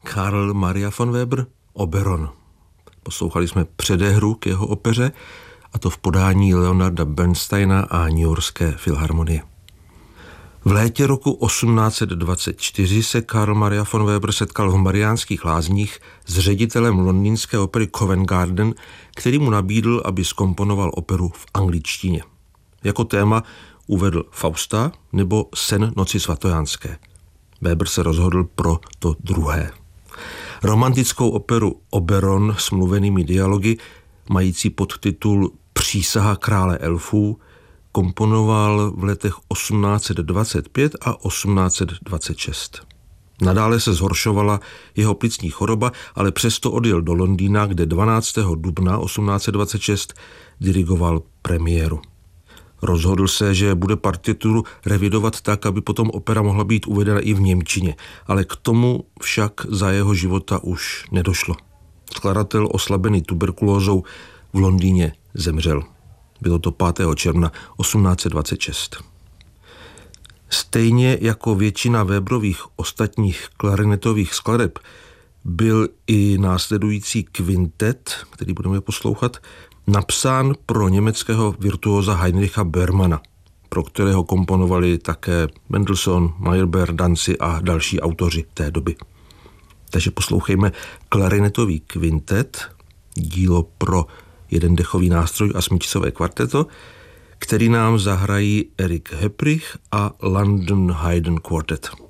Karl Maria von Weber Oberon. Poslouchali jsme předehru k jeho opeře, a to v podání Leonarda Bernsteina a Newyorské filharmonie. V létě roku 1824 se Karl Maria von Weber setkal v Mariánských Lázních s ředitelem londýnské opery Covent Garden, který mu nabídl, aby zkomponoval operu v angličtině. Jako téma uvedl Fausta nebo Sen noci svatojánské. Weber se rozhodl pro to druhé. Romantickou operu Oberon s mluvenými dialogy, mající podtitul Přísaha krále elfů, komponoval v letech 1825 a 1826. Nadále se zhoršovala jeho plicní choroba, ale přesto odjel do Londýna, kde 12. dubna 1826 dirigoval premiéru. Rozhodl se, že bude partituru revidovat tak, aby potom opera mohla být uvedena i v němčině, ale k tomu však za jeho života už nedošlo. Skladatel oslabený tuberkulózou v Londýně zemřel. Bylo to 5. června 1826. Stejně jako většina Weberových ostatních klarinetových skladeb byl i následující kvintet, který budeme poslouchat, napsán pro německého virtuóza Heinricha Bermana, pro kterého komponovali také Mendelssohn, Meyerbeer, Danzi a další autoři té doby. Takže poslouchejme klarinetový kvintet, dílo pro jeden dechový nástroj a smyčcové kvarteto, který nám zahrají Erik Höprich a London Haydn Quartet.